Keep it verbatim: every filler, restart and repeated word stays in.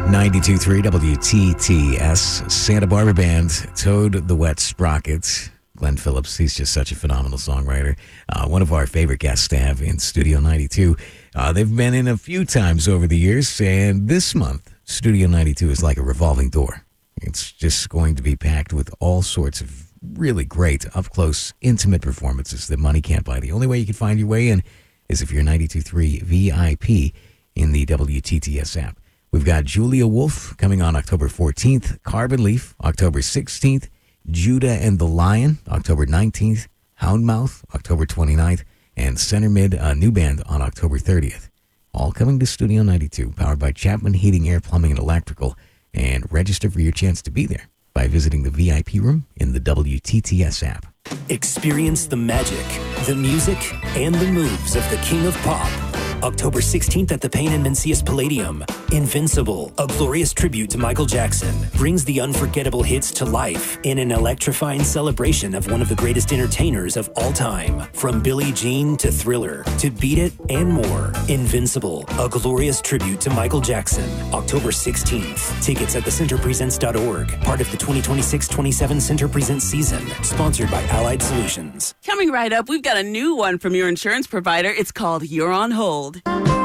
ninety-two point three W T T S, Santa Barbara Band, Toad the Wet Sprocket. Glenn Phillips, he's just such a phenomenal songwriter. Uh, one of our favorite guests to have in Studio ninety-two. Uh, they've been in a few times over the years, and this month, Studio ninety-two is like a revolving door. It's just going to be packed with all sorts of really great, up-close, intimate performances that money can't buy. The only way you can find your way in is if you're ninety-two point three V I P in the W T T S app. We've got Julia Wolf coming on October fourteenth, Carbon Leaf October sixteenth, Judah and the Lion October nineteenth, Houndmouth October twenty-ninth, and Center Mid, a new band, on October thirtieth. All coming to Studio ninety-two, powered by Chapman Heating, Air, Plumbing, and Electrical. And register for your chance to be there by visiting the V I P room in the W T T S app. Experience the magic, the music, and the moves of the King of Pop. October sixteenth at the Payne and Mencius Palladium. Invincible, a glorious tribute to Michael Jackson, brings the unforgettable hits to life in an electrifying celebration of one of the greatest entertainers of all time. From Billie Jean to Thriller to Beat It and more. Invincible, a glorious tribute to Michael Jackson. October sixteenth. Tickets at the center presents dot org. Part of the twenty twenty-six twenty-seven Center Presents season. Sponsored by Allied Solutions. Coming right up, we've got a new one from your insurance provider. It's called You're on Hold.